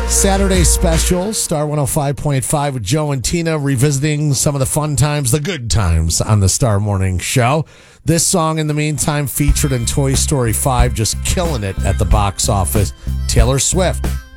Saturday special, Star 105.5 with Joe and Tina, revisiting some of the fun times, the good times on the Star Morning Show. This song, in the meantime, featured in Toy Story 5, just killing it at the box office. Taylor Swift.